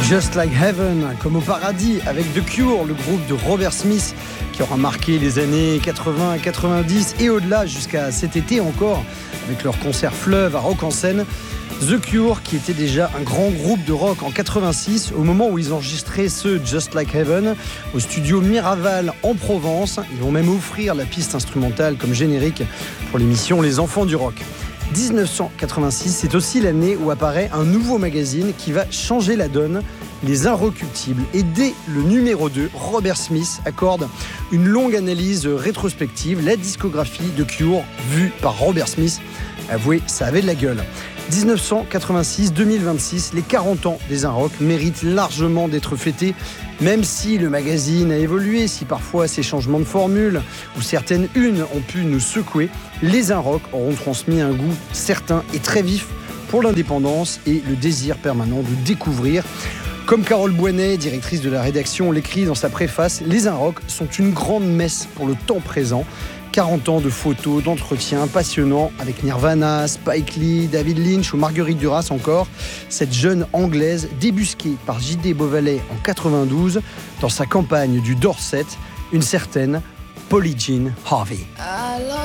Just Like Heaven, comme au paradis, avec The Cure, le groupe de Robert Smith, qui aura marqué les années 80, 90 et au-delà jusqu'à cet été encore, avec leur concert Fleuve à Rock en Seine. The Cure, qui était déjà un grand groupe de rock en 86, au moment où ils enregistraient ce Just Like Heaven au studio Miraval en Provence. Ils vont même offrir la piste instrumentale comme générique pour l'émission Les Enfants du Rock. 1986, c'est aussi l'année où apparaît un nouveau magazine qui va changer la donne, Les Inrecuptibles. Et dès le numéro 2, Robert Smith accorde une longue analyse rétrospective, la discographie de Cure vue par Robert Smith. Avouez, ça avait de la gueule. 1986-2026, les 40 ans des Inrock méritent largement d'être fêtés, même si le magazine a évolué, si parfois ces changements de formule ou certaines unes ont pu nous secouer, les Inrock auront transmis un goût certain et très vif pour l'indépendance et le désir permanent de découvrir. Comme Carole Boinet, directrice de la rédaction, l'écrit dans sa préface, les Inrock sont une grande messe pour le temps présent. 40 ans de photos, d'entretiens passionnants avec Nirvana, Spike Lee, David Lynch ou Marguerite Duras encore. Cette jeune Anglaise débusquée par J.D. Beauvalet en 92 dans sa campagne du Dorset, une certaine Polly Jean Harvey.